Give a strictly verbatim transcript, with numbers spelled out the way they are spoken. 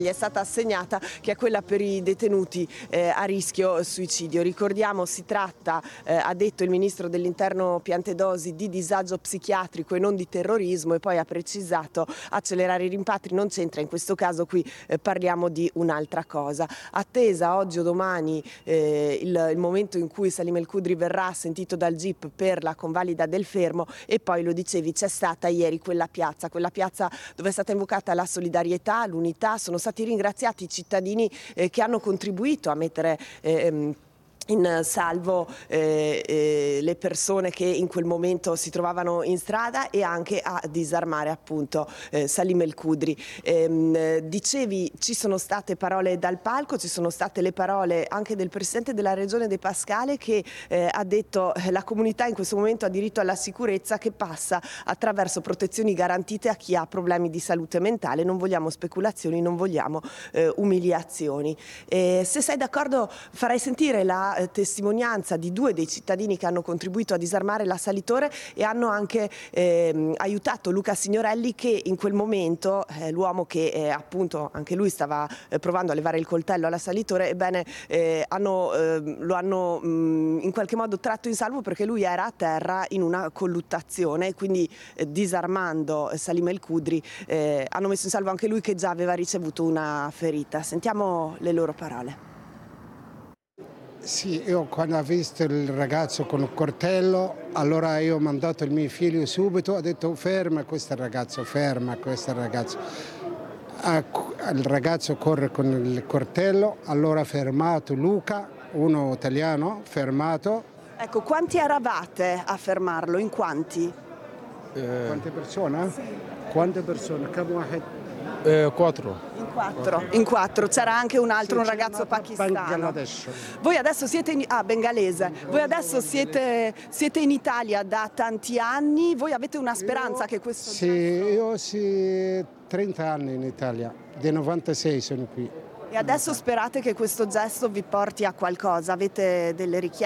Gli è stata assegnata, che è quella per i detenuti eh, a rischio suicidio. Ricordiamo, si tratta, eh, ha detto il ministro dell'Interno Piantedosi, di disagio psichiatrico e non di terrorismo, e poi ha precisato: accelerare i rimpatri non c'entra, in questo caso qui eh, parliamo di un'altra cosa. Attesa oggi o domani eh, il, il momento in cui Salim El Kudri verrà sentito dal G I P per la convalida del fermo, e poi, lo dicevi, c'è stata ieri quella piazza, quella piazza dove è stata invocata la solidarietà, l'unità. Sono stati ringraziati i cittadini eh, che hanno contribuito a mettere eh, in salvo eh, eh, le persone che in quel momento si trovavano in strada, e anche a disarmare appunto eh, Salim El Kudri. Ehm, dicevi, ci sono state parole dal palco, ci sono state le parole anche del presidente della regione De Pascale, che eh, ha detto: la comunità in questo momento ha diritto alla sicurezza, che passa attraverso protezioni garantite a chi ha problemi di salute mentale. Non vogliamo speculazioni, non vogliamo eh, umiliazioni. Eh, se sei d'accordo, farei sentire la testimonianza di due dei cittadini che hanno contribuito a disarmare la Salitore e hanno anche eh, aiutato Luca Signorelli, che in quel momento, eh, l'uomo che eh, appunto anche lui stava eh, provando a levare il coltello alla Salitore, ebbene eh, hanno, eh, lo hanno mh, in qualche modo tratto in salvo, perché lui era a terra in una colluttazione, e quindi eh, disarmando Salim El Kudri eh, hanno messo in salvo anche lui, che già aveva ricevuto una ferita. Sentiamo le loro parole. Sì, io quando ho visto il ragazzo con il coltello, allora io ho mandato il mio figlio subito, ho detto: ferma questo ragazzo, ferma questo ragazzo. Il ragazzo corre con il coltello, allora ha fermato Luca, uno italiano, fermato. Ecco, quanti eravate a fermarlo? In quanti? Eh, Quante persone? Sì. Quante persone? Eh, quattro. In quattro. In quattro. C'era anche un altro, sì, un ragazzo pakistano. Voi adesso siete in... Ah, bengalese. Voi adesso siete, siete in Italia da tanti anni. Voi avete una speranza io, che questo... Sì, gesto... io sì, trenta anni in Italia, del novantasei sono qui. E adesso sperate che questo gesto vi porti a qualcosa? Avete delle richieste?